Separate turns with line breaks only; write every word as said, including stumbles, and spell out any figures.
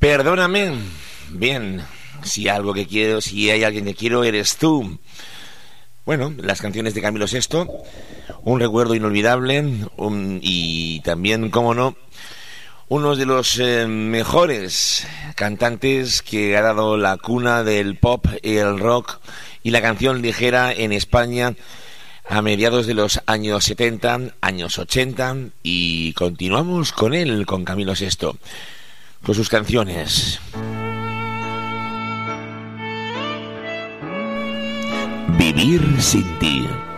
Perdóname. Bien, si algo que quiero, si hay alguien que quiero, eres tú. Bueno, las canciones de Camilo Sesto, un recuerdo inolvidable, un, y también, cómo no, uno de los eh, mejores cantantes que ha dado la cuna del pop, el rock y la canción ligera en España a mediados de los años setenta, años ochenta, y continuamos con él, con Camilo Sesto, con sus canciones. Vivir sin ti.